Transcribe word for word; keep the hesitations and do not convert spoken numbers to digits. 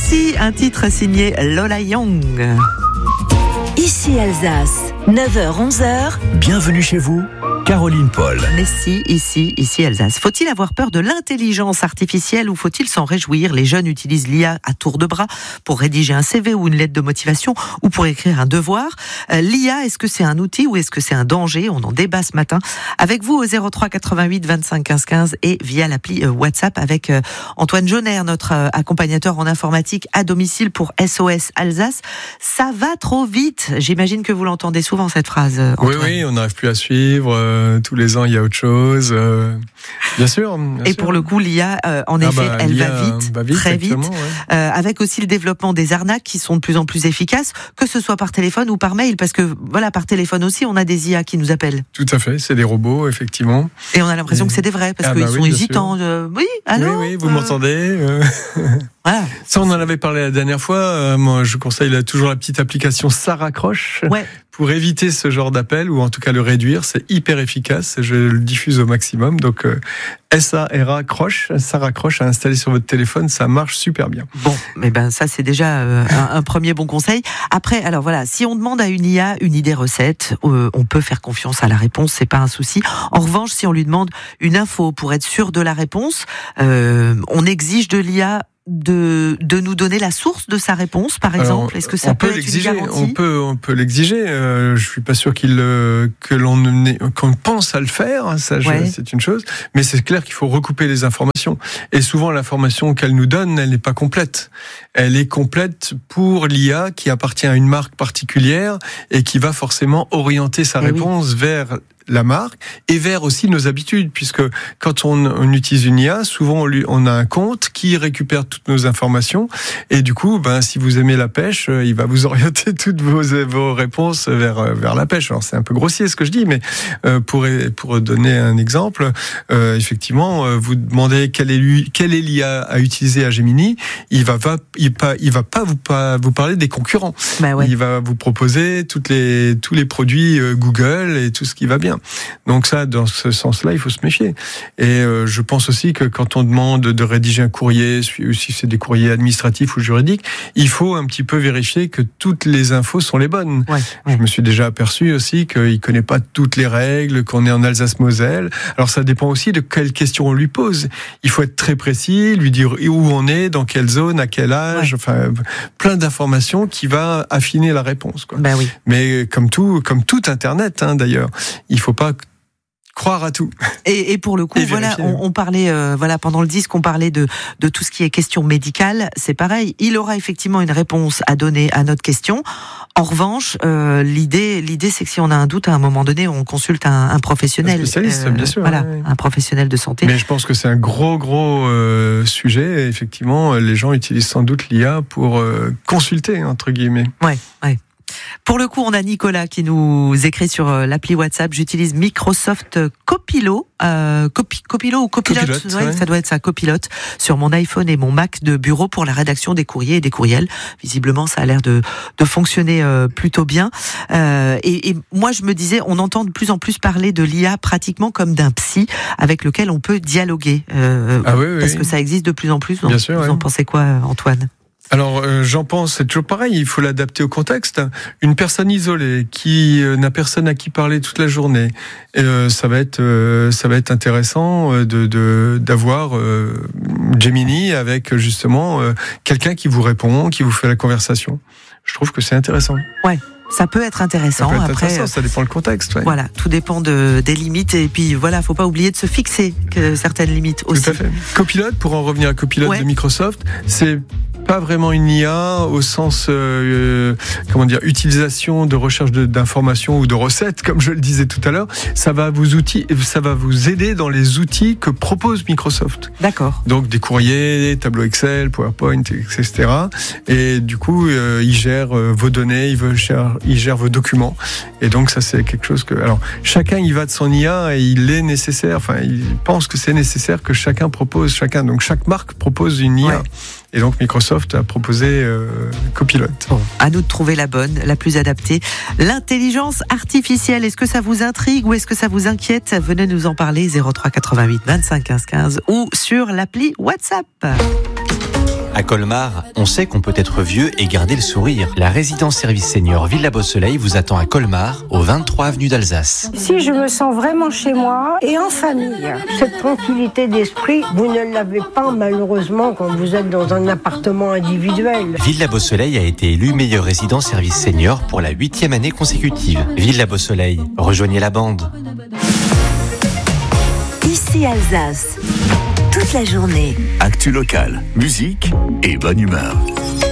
Ici, un titre signé Lola Young. Ici Alsace, neuf heures onze heures. Bienvenue chez vous, Caroline Paul. Mais si, ici, ici Alsace. Faut-il avoir peur de l'intelligence artificielle ou faut-il s'en réjouir ? Les jeunes utilisent l'I A à tour de bras pour rédiger un C V ou une lettre de motivation ou pour écrire un devoir. Euh, L'I A, est-ce que c'est un outil ou est-ce que c'est un danger ? On en débat ce matin avec vous au zéro trois quatre-vingt-huit vingt-cinq quinze quinze et via l'appli euh, WhatsApp avec euh, Antoine Jonner, notre euh, accompagnateur en informatique à domicile pour S O S Alsace. Ça va trop vite. J'imagine que vous l'entendez souvent cette phrase, euh, Antoine. Oui, oui, on n'arrive plus à suivre. Euh, tous les ans, il y a autre chose. Euh, bien sûr. Bien et sûr. pour le coup, l'I A, euh, en ah effet, bah, elle l'I A, va vite, va vite très vite, ouais. euh, avec aussi le développement des arnaques qui sont de plus en plus efficaces, que ce soit par téléphone ou par mail, parce que voilà, par téléphone aussi, on a des I A qui nous appellent. Tout à fait, c'est des robots, effectivement. Et on a l'impression et... que c'est des vrais, parce ah qu'ils bah sont oui, hésitants. Euh, oui, allô. Oui, oui, vous euh... m'entendez euh... Voilà. Ça, on en avait parlé la dernière fois. Euh, moi, je conseille là, toujours la petite application Ça raccroche ouais. pour éviter ce genre d'appel, ou en tout cas le réduire. C'est hyper efficace. Je le diffuse au maximum. Donc, euh, S A R A croche, Ça raccroche à installer sur votre téléphone. Ça marche super bien. Bon, mais ben ça, c'est déjà euh, un, un premier bon conseil. Après, alors voilà, si on demande à une I A une idée recette, euh, on peut faire confiance à la réponse, c'est pas un souci. En revanche, si on lui demande une info pour être sûr de la réponse, euh, on exige de l'I A de de nous donner la source de sa réponse, par exemple. Alors, est-ce que ça peut, peut être une garantie ? On peut on peut l'exiger. Euh, je suis pas sûr qu'il euh, que l'on qu'on pense à le faire. Ça, je, ouais. c'est une chose. Mais c'est clair qu'il faut recouper les informations. Et souvent, l'information qu'elle nous donne, elle n'est pas complète. Elle est complète pour l'I A qui appartient à une marque particulière et qui va forcément orienter sa et réponse oui. vers la marque et vers aussi nos habitudes, puisque quand on, on utilise une I A, souvent on, lui, on a un compte qui récupère toutes nos informations et du coup, ben si vous aimez la pêche, il va vous orienter toutes vos, vos réponses vers vers la pêche. Alors c'est un peu grossier ce que je dis, mais euh, pour pour donner un exemple, euh, effectivement, euh, vous demandez quelle est lui, quelle est l'I A à utiliser à Gemini, il va va il pas il va pas vous pas vous parler des concurrents. Bah ouais. Il va vous proposer toutes les tous les produits euh, Google et tout ce qui va bien. Donc ça, dans ce sens-là, il faut se méfier. Et euh, je pense aussi que quand on demande de rédiger un courrier, si c'est des courriers administratifs ou juridiques, il faut un petit peu vérifier que toutes les infos sont les bonnes. Ouais, ouais. Je me suis déjà aperçu aussi qu'il ne connaît pas toutes les règles, qu'on est en Alsace-Moselle. Alors ça dépend aussi de quelles questions on lui pose. Il faut être très précis, lui dire où on est, dans quelle zone, à quel âge, ouais. enfin plein d'informations qui va affiner la réponse, quoi. Ben oui. Mais comme tout, comme tout Internet, hein, d'ailleurs, il faut pas croire à tout. Et, et pour le coup, voilà, on, on parlait, euh, voilà, pendant le disque, on parlait de de tout ce qui est question médicale. C'est pareil. Il aura effectivement une réponse à donner à notre question. En revanche, euh, l'idée, l'idée, c'est que si on a un doute à un moment donné, on consulte un, un professionnel, un spécialiste, euh, bien sûr, voilà, ouais. un professionnel de santé. Mais je pense que c'est un gros, gros euh, sujet. Et effectivement, les gens utilisent sans doute l'I A pour euh, consulter, entre guillemets. Ouais, ouais. Pour le coup, on a Nicolas qui nous écrit sur l'appli WhatsApp. J'utilise Microsoft Copilot, euh, Copi, Copilot ou Copilot, Copilote, ouais, ouais. Ça doit être ça, Copilot, sur mon iPhone et mon Mac de bureau pour la rédaction des courriers et des courriels. Visiblement, ça a l'air de, de fonctionner euh, plutôt bien. Euh, et, et moi, je me disais, on entend de plus en plus parler de l'I A pratiquement comme d'un psy avec lequel on peut dialoguer. Euh, ah oui, parce oui. que ça existe de plus en plus. Bien Donc, sûr, vous ouais. en pensez quoi, Antoine ? Alors, euh, j'en pense, c'est toujours pareil, il faut l'adapter au contexte. Une personne isolée qui euh, n'a personne à qui parler toute la journée, euh, ça va être, euh, ça va être intéressant de, de d'avoir euh, Gemini avec justement euh, quelqu'un qui vous répond, qui vous fait la conversation. Je trouve que c'est intéressant. Ouais. Ça peut être intéressant. Ça peut être Après, intéressant, ça dépend le contexte. Ouais. Voilà, tout dépend de, des limites. Et puis voilà, faut pas oublier de se fixer que certaines limites aussi. Tout à fait. Copilot, pour en revenir à Copilot ouais. de Microsoft, c'est pas vraiment une I A au sens euh, comment dire utilisation de recherche de, d'informations ou de recettes, comme je le disais tout à l'heure. Ça va vous outils, ça va vous aider dans les outils que propose Microsoft. D'accord. Donc des courriers, tableaux Excel, PowerPoint, et cetera. Et du coup, euh, il gère euh, vos données, il, veut, gère, il gère vos documents. Et donc ça, c'est quelque chose que alors chacun y va de son I A et il est nécessaire. Enfin, il pense que c'est nécessaire que chacun propose chacun. Donc chaque marque propose une I A. Ouais. Et donc Microsoft a proposé euh, Copilot. Bon, à nous de trouver la bonne, la plus adaptée. L'intelligence artificielle, est-ce que ça vous intrigue ou est-ce que ça vous inquiète ? Venez nous en parler, zéro trois quatre-vingt-huit vingt-cinq quinze quinze ou sur l'appli WhatsApp. À Colmar, on sait qu'on peut être vieux et garder le sourire. La résidence-service senior Villa Beau Soleil vous attend à Colmar, au vingt-trois avenue d'Alsace. Si je me sens vraiment chez moi et en famille, cette tranquillité d'esprit, vous ne l'avez pas malheureusement quand vous êtes dans un appartement individuel. Villa Beau Soleil a été élue meilleure résidence-service senior pour la huitième année consécutive. Villa Beau Soleil, rejoignez la bande. Ici Alsace, toute la journée. Actu locale, musique et bonne humeur.